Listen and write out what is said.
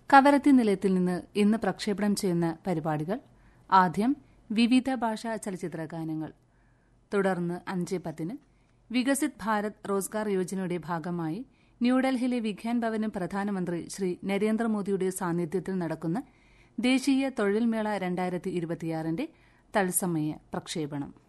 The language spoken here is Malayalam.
കവരത്തി നിലയത്തിൽ നിന്ന് ഇന്ന് പ്രക്ഷേപണം ചെയ്യുന്ന പരിപാടികൾ: ആദ്യം വിവിധ ഭാഷാ ചലച്ചിത്ര ഗാനങ്ങൾ, തുടർന്ന് 5:10 വികസിത് ഭാരത് റോസ്ഗാർ യോജനയുടെ ഭാഗമായി ന്യൂഡൽഹിയിലെ വിഗ്യാൻ ഭവനിൽ പ്രധാനമന്ത്രി ശ്രീ നരേന്ദ്രമോദിയുടെ സാന്നിധ്യത്തിൽ നടക്കുന്ന ദേശീയ തൊഴിൽ മേള 2026 തത്സമയ പ്രക്ഷേപണം.